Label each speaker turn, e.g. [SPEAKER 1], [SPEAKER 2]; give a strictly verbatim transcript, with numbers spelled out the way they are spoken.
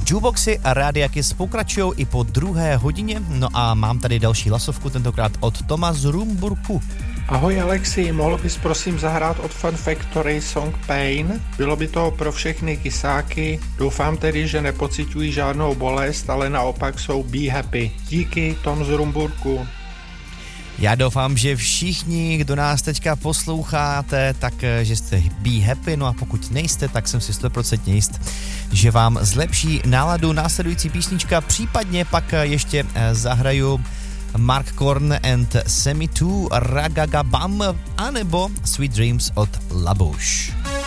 [SPEAKER 1] Jukeboxy a Rádia Kiss pokračují i po druhé hodině, no a mám tady další hlasovku, tentokrát od Toma z Rumburku.
[SPEAKER 2] Ahoj Alexi, mohl bys prosím zahrát od Fun Factory song Pain? Bylo by to pro všechny kysáky. Doufám tedy, že nepociťují žádnou bolest, ale naopak jsou be happy. Díky, Tom z Rumburku.
[SPEAKER 1] Já doufám, že všichni, kdo nás teďka posloucháte, tak že jste be happy, no a pokud nejste, tak jsem si sto procent jist, že vám zlepší náladu následující písnička, případně pak ještě zahraju Mark Korn and Semi two Ragagabam, anebo Sweet Dreams od La Bouche.